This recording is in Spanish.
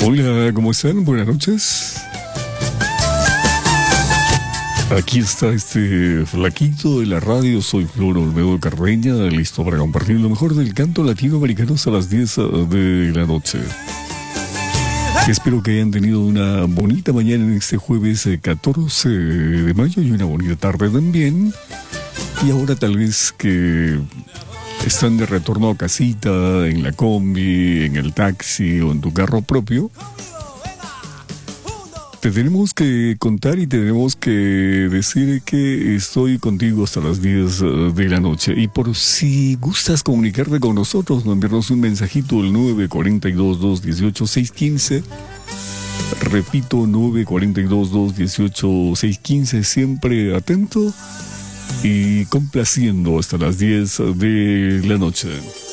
Hola, ¿cómo están? Buenas noches. Aquí está este flaquito de la radio, soy Flor Olmedo Carreña, listo para compartir lo mejor del canto latinoamericano hasta las 10 de la noche. Espero que hayan tenido una bonita mañana en este jueves 14 de mayo y una bonita tarde también. Y ahora tal vez que están de retorno a casita, en la combi, en el taxi o en tu carro propio, te tenemos que contar y tenemos que decir que estoy contigo hasta las 10 de la noche. Y por si gustas comunicarte con nosotros, enviarnos un mensajito al 942-218-615. Repito, 942-218-615, siempre atento y complaciendo hasta las 10 de la noche.